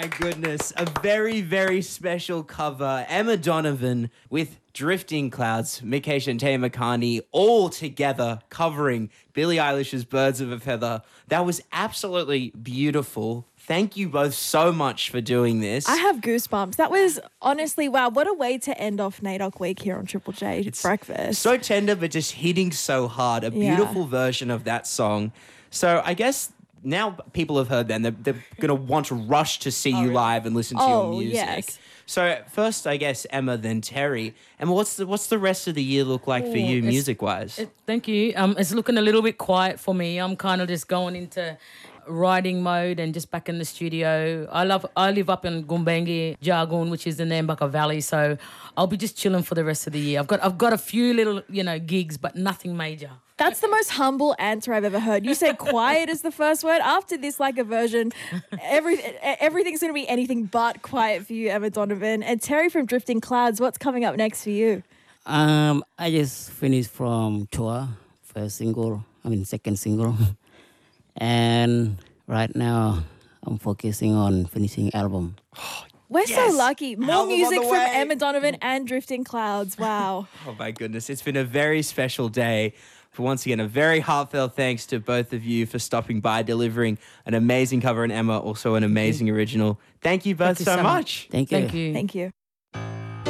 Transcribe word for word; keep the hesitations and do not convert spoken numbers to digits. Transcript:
my goodness. A very, very special cover. Emma Donovan with Drifting Clouds, Mikesh and Tay Makani all together covering Billie Eilish's Birds of a Feather. That was absolutely beautiful. Thank you both so much for doing this. I have goosebumps. That was honestly, wow, what a way to end off NAIDOC week here on Triple J It's Breakfast. So tender, but just hitting so hard. A Yeah. beautiful version of that song. So I guess now people have heard them. They're, they're going to want to rush to see you live and listen to Oh, your music. yes. So first, I guess, Emma, then Terry. Emma, what's the, what's the rest of the year look like for you it's- music-wise? It- thank you. Um, it's looking a little bit quiet for me. I'm kind of just going into writing mode and just back in the studio. I love. I live up in Gumbaynggirr, Jargoon, which is in the Nambucca Valley. So I'll be just chilling for the rest of the year. I've got I've got a few little you know gigs, but nothing major. That's the most humble answer I've ever heard. You said quiet is the first word. After this, like a version, every, everything's going to be anything but quiet for you, Emma Donovan. And Terry from Drifting Clouds, what's coming up next for you? Um, I just finished from tour, first single, I mean second single. And right now I'm focusing on finishing album. We're Yes! so lucky. More Album on music the from way. Emma Donovan and Drifting Clouds. Wow. Oh, my goodness. It's been a very special day. For once again, a very heartfelt thanks to both of you for stopping by, delivering an amazing cover, and Emma, also an amazing original. Thank you both Thank you so so much. Thank you. Thank you. Thank you.